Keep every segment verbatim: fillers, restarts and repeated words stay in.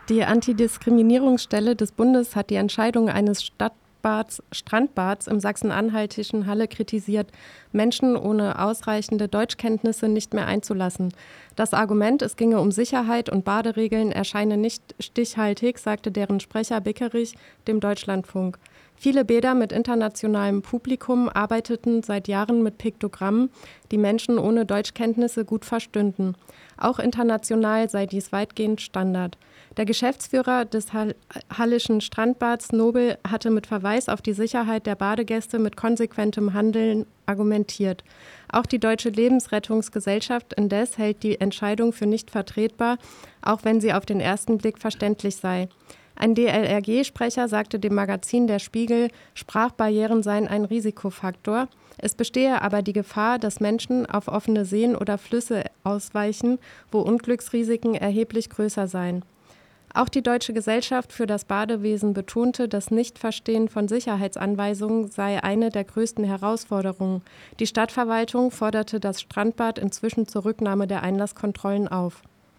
Die Antidiskriminierungsstelle des Bundes hat die Entscheidung eines Stadtbads, Strandbads im sachsen-anhaltischen Halle kritisiert, Menschen ohne ausreichende Deutschkenntnisse nicht mehr einzulassen. Das Argument, es ginge um Sicherheit und Baderegeln, erscheine nicht stichhaltig, sagte deren Sprecher Bickerich dem Deutschlandfunk. Viele Bäder mit internationalem Publikum arbeiteten seit Jahren mit Piktogrammen, die Menschen ohne Deutschkenntnisse gut verstünden. Auch international sei dies weitgehend Standard. Der Geschäftsführer des Hall- Hallischen Strandbads Nobel hatte mit Verweis auf die Sicherheit der Badegäste mit konsequentem Handeln argumentiert. Auch die Deutsche Lebensrettungsgesellschaft indes hält die Entscheidung für nicht vertretbar, auch wenn sie auf den ersten Blick verständlich sei. Ein D L R G-Sprecher sagte dem Magazin Der Spiegel, Sprachbarrieren seien ein Risikofaktor. Es bestehe aber die Gefahr, dass Menschen auf offene Seen oder Flüsse ausweichen, wo Unglücksrisiken erheblich größer seien. Auch die Deutsche Gesellschaft für das Badewesen betonte, das Nichtverstehen von Sicherheitsanweisungen sei eine der größten Herausforderungen. Die Stadtverwaltung forderte das Strandbad inzwischen zur Rücknahme der Einlasskontrollen auf.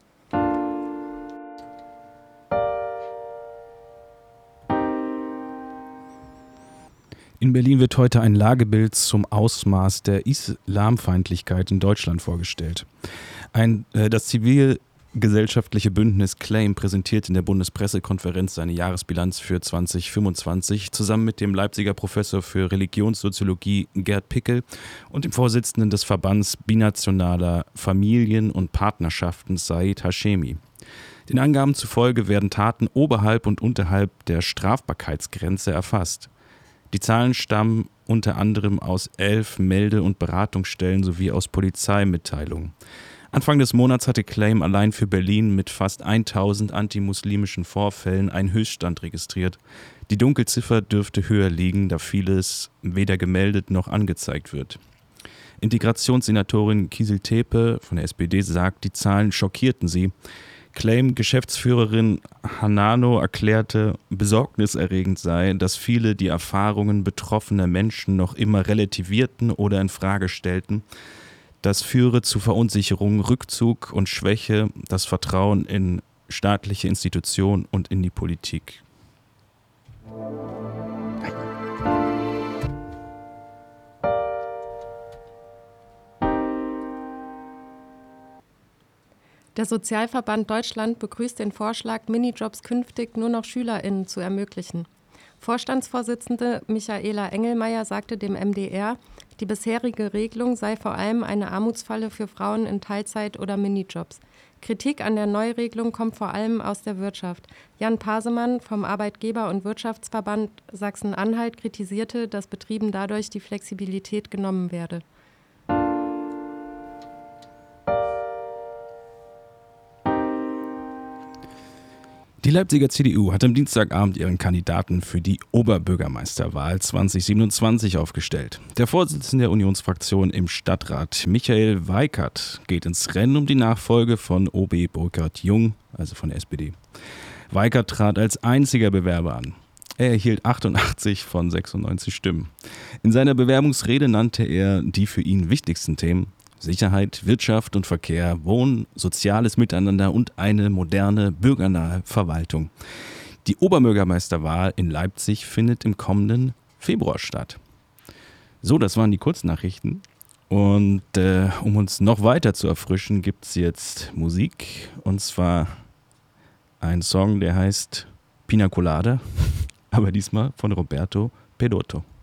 In Berlin wird heute ein Lagebild zum Ausmaß der Islamfeindlichkeit in Deutschland vorgestellt. Ein, äh, das zivilgesellschaftliche Bündnis Claim präsentiert in der Bundespressekonferenz seine Jahresbilanz für zwanzig fünfundzwanzig zusammen mit dem Leipziger Professor für Religionssoziologie Gerd Pickel und dem Vorsitzenden des Verbands binationaler Familien und Partnerschaften Said Hashemi. Den Angaben zufolge werden Taten oberhalb und unterhalb der Strafbarkeitsgrenze erfasst. Die Zahlen stammen unter anderem aus elf Melde- und Beratungsstellen sowie aus Polizeimitteilungen. Anfang des Monats hatte Claim allein für Berlin mit fast tausend antimuslimischen Vorfällen einen Höchststand registriert. Die Dunkelziffer dürfte höher liegen, da vieles weder gemeldet noch angezeigt wird. Integrationssenatorin Kizil Tepe von der S P D sagt, die Zahlen schockierten sie. Claim-Geschäftsführerin Hanano erklärte, besorgniserregend sei, dass viele die Erfahrungen betroffener Menschen noch immer relativierten oder in Frage stellten. Das führe zu Verunsicherung, Rückzug und Schwäche, das Vertrauen in staatliche Institutionen und in die Politik. Der Sozialverband Deutschland begrüßt den Vorschlag, Minijobs künftig nur noch SchülerInnen zu ermöglichen. Vorstandsvorsitzende Michaela Engelmeier sagte dem M D R, die bisherige Regelung sei vor allem eine Armutsfalle für Frauen in Teilzeit- oder Minijobs. Kritik an der Neuregelung kommt vor allem aus der Wirtschaft. Jan Pasemann vom Arbeitgeber- und Wirtschaftsverband Sachsen-Anhalt kritisierte, dass Betrieben dadurch die Flexibilität genommen werde. Die Leipziger C D U hat am Dienstagabend ihren Kandidaten für die Oberbürgermeisterwahl zwanzig siebenundzwanzig aufgestellt. Der Vorsitzende der Unionsfraktion im Stadtrat, Michael Weikert, geht ins Rennen um die Nachfolge von O B Burkhard Jung, also von der S P D. Weikert trat als einziger Bewerber an. Er erhielt achtundachtzig von sechsundneunzig Stimmen. In seiner Bewerbungsrede nannte er die für ihn wichtigsten Themen: Sicherheit, Wirtschaft und Verkehr, Wohnen, soziales Miteinander und eine moderne, bürgernahe Verwaltung. Die Oberbürgermeisterwahl in Leipzig findet im kommenden Februar statt. So, das waren die Kurznachrichten. Und äh, um uns noch weiter zu erfrischen, gibt es jetzt Musik. Und zwar ein Song, der heißt Pina Colada, aber diesmal von Roberto Pedotto.